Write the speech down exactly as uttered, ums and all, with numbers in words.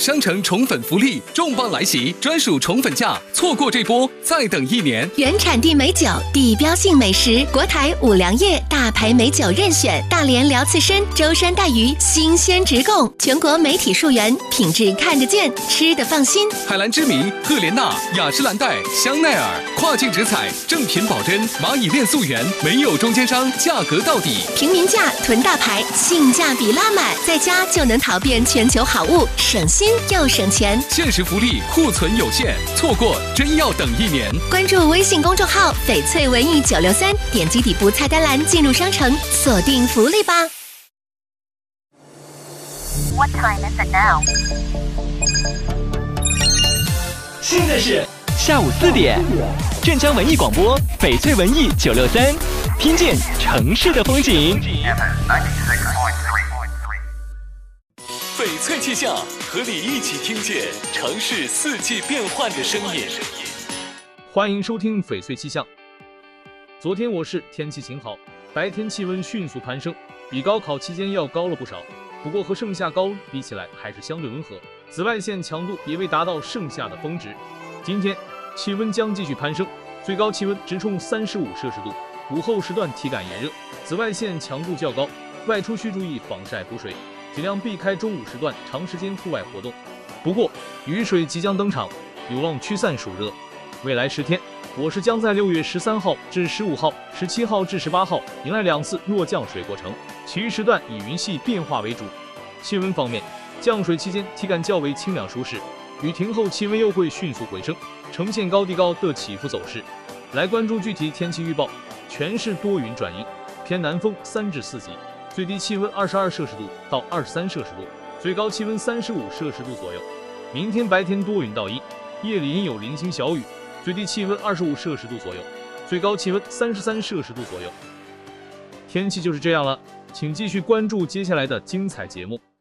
商城宠粉福利重磅来袭，专属宠粉价，错过这波再等一年。 原产地美酒，地标性美食，国台五粮液大牌美酒任选，大连辽刺参、舟山带鱼新鲜直供，全国媒体溯源，品质看得见，吃得放心。 海蓝之谜、赫莲娜、雅诗兰黛、香奈儿，跨境直采，正品保真，蚂蚁链溯源，没有中间商，价格到底。 平民价囤大牌，性价比拉满，在家就能淘遍全球好物，省心又省钱。 限时福利，库存有限，错过真要等一年。 关注微信公众号翡翠文艺九六三，点击底部菜单栏进入商城，锁定福利吧。 What time is it now? 现在是下午四点，镇江文艺广播翡翠文艺九六三，听见城市的风景。 翡翠气象，和你一起听见城市四季变换的声音。 欢迎收听翡翠气象。昨天我市天气晴好，白天气温迅速攀升，比高考期间要高了不少。不过和盛夏高温比起来还是相对温和，紫外线强度也未达到盛夏的峰值。今天气温将继续攀升，最高气温直冲三十五摄氏度，午后时段体感炎热，紫外线强度较高，外出需注意防晒补水，尽量避开中午时段长时间户外活动。不过雨水即将登场，有望驱散暑热。未来十天，我市将在六月十三号至十五号、十七号至十八号迎来两次弱降水过程，其余时段以云系变化为主。气温方面，降水期间体感较为清凉舒适，雨停后气温又会迅速回升，呈现高低高的起伏走势。来关注具体天气预报，全市多云转阴，偏南风三至四级，最低气温二十二摄氏度到二十三摄氏度，最高气温三十五摄氏度左右。明天白天多云到阴，夜里阴有零星小雨，最低气温二十五摄氏度左右，最高气温三十三摄氏度左右。天气就是这样了，请继续关注接下来的精彩节目。